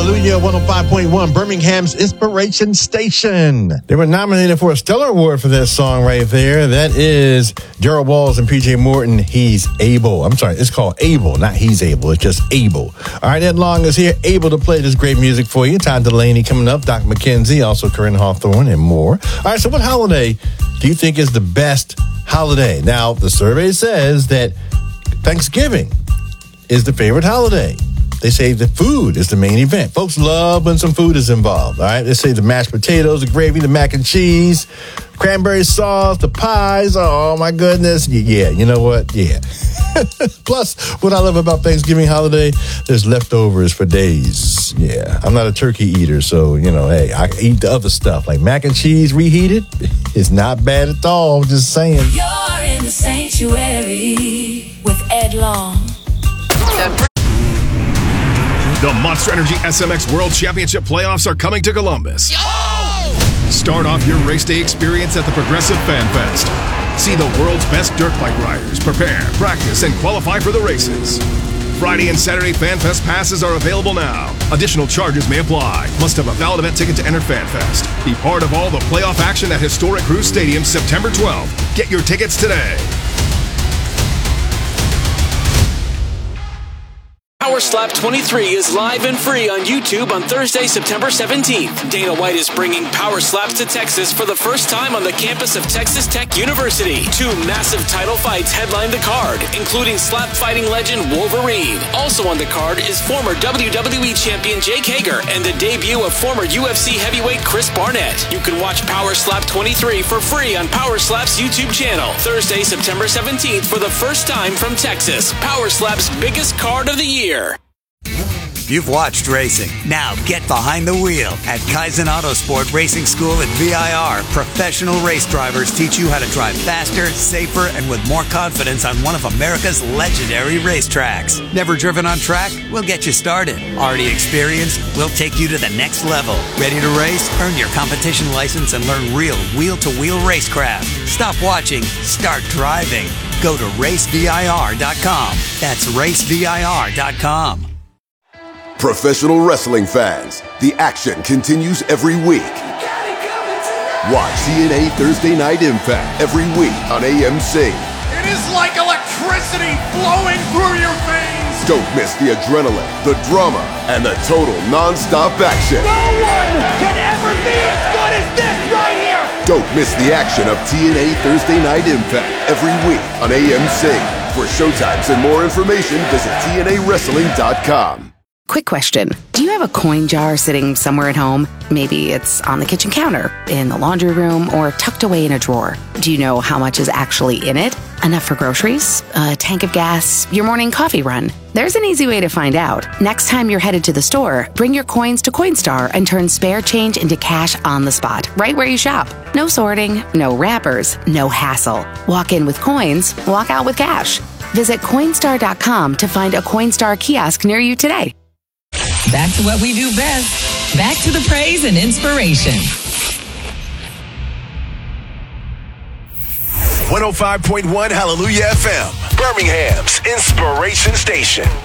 Hallelujah, 105.1, Birmingham's Inspiration Station. They were nominated for a Stellar Award for that song right there. That is Gerald Walls and PJ Morton, He's Able. I'm sorry, it's called Able, not He's Able. It's just Able. All right, Ed Long is here, able to play this great music for you. Todd Delaney coming up, Doc McKenzie, also Corinne Hawthorne, and more. All right, so what holiday do you think is the best holiday? Now, the survey says that Thanksgiving is the favorite holiday. They say the food is the main event. Folks love when some food is involved, all right? They say the mashed potatoes, the gravy, the mac and cheese, cranberry sauce, the pies. Oh, my goodness. Yeah, you know what? Yeah. Plus, what I love about Thanksgiving holiday, there's leftovers for days. Yeah, I'm not a turkey eater, so, you know, hey, I eat the other stuff. Like mac and cheese reheated is not bad at all, just saying. You're in the sanctuary with Ed Long. The Monster Energy SMX World Championship playoffs are coming to Columbus. Start off your race day experience at the Progressive Fan Fest. See the world's best dirt bike riders prepare, practice, and qualify for the races. Friday and Saturday Fan Fest passes are available now. Additional charges may apply. Must have a valid event ticket to enter Fan Fest. Be part of all the playoff action at historic Cruise Stadium September 12th. Get your tickets today. Power Slap 23 is live and free on YouTube on Thursday, September 17th. Dana White is bringing Power Slaps to Texas for the first time on the campus of Texas Tech University. 2 massive title fights headline the card, including slap fighting legend Wolverine. Also on the card is former WWE champion Jake Hager and the debut of former UFC heavyweight Chris Barnett. You can watch Power Slap 23 for free on Power Slap's YouTube channel. Thursday, September 17th for the first time from Texas. Power Slap's biggest card of the year. You've watched racing. Now get behind the wheel. At Kaizen Autosport Racing School at VIR, professional race drivers teach you how to drive faster, safer, and with more confidence on one of America's legendary racetracks. Never driven on track? We'll get you started. Already experienced? We'll take you to the next level. Ready to race? Earn your competition license and learn real wheel-to-wheel racecraft. Stop watching. Start driving. Go to racevir.com. That's racevir.com. Professional wrestling fans, the action continues every week. Watch TNA Thursday Night Impact every week on AMC. It is like electricity flowing through your veins. Don't miss the adrenaline, the drama, and the total non-stop action. No one can ever be as good as this right here. Don't miss the action of TNA Thursday Night Impact every week on AMC. For showtimes and more information, visit TNAWrestling.com. Quick question. Do you have a coin jar sitting somewhere at home? Maybe it's on the kitchen counter, in the laundry room, or tucked away in a drawer. Do you know how much is actually in it? Enough for groceries? A tank of gas? Your morning coffee run? There's an easy way to find out. Next time you're headed to the store, bring your coins to Coinstar and turn spare change into cash on the spot, right where you shop. No sorting, no wrappers, no hassle. Walk in with coins, walk out with cash. Visit Coinstar.com to find a Coinstar kiosk near you today. Back to what we do best. Back to the praise and inspiration. 105.1 Hallelujah FM, Birmingham's Inspiration Station.